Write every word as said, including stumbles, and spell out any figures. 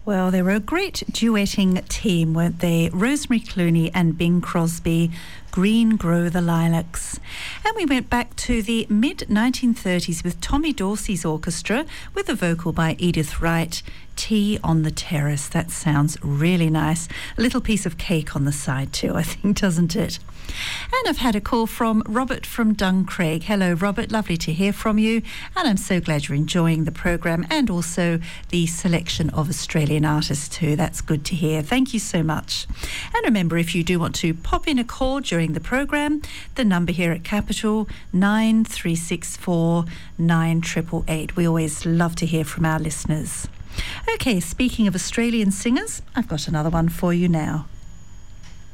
Well, they were a great duetting team, weren't they? Rosemary Clooney and Bing Crosby, Green Grow the Lilacs. And we went back to the mid nineteen thirties with Tommy Dorsey's orchestra with a vocal by Edith Wright, Tea on the Terrace. That sounds really nice. A little piece of cake on the side too, I think, doesn't it? And I've had a call from Robert from Duncraig. Hello, Robert. Lovely to hear from you. And I'm so glad you're enjoying the programme and also the selection of Australian artists too. That's good to hear. Thank you so much. And remember, if you do want to pop in a call during the programme, the number here at Capital, nine three six four, nine eight eight eight. We always love to hear from our listeners. Okay, speaking of Australian singers, I've got another one for you now.